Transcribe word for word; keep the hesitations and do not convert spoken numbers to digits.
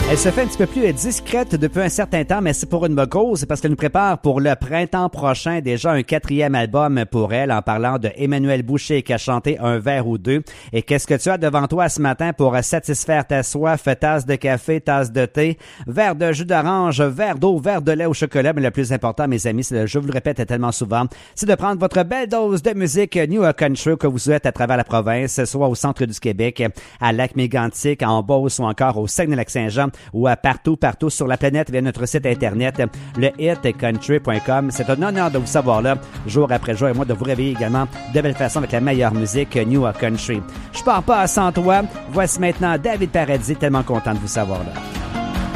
Elle se fait un petit peu plus discrète depuis un certain temps, mais c'est pour une bonne cause, c'est parce qu'elle nous prépare pour le printemps prochain déjà un quatrième album pour elle en parlant de Emmanuel Boucher qui a chanté Un verre ou deux. Et qu'est-ce que tu as devant toi ce matin pour satisfaire ta soif? Tasse de café, tasse de thé, verre de jus d'orange, verre d'eau, verre de lait au chocolat. Mais le plus important, mes amis, c'est, je vous le répète tellement souvent, c'est de prendre votre belle dose de musique New Country que vous souhaitez à travers la province, soit au centre du Québec, à Lac-Mégantic, en Beauce ou encore au Saguenay-Lac-Saint-Jean ou à partout, partout sur la planète via notre site internet, le hit country point com. C'est un honneur de vous savoir là, jour après jour, et moi de vous réveiller également de belle façon avec la meilleure musique New Country. Je pars pas sans toi. Voici maintenant David Paradis, tellement content de vous savoir là.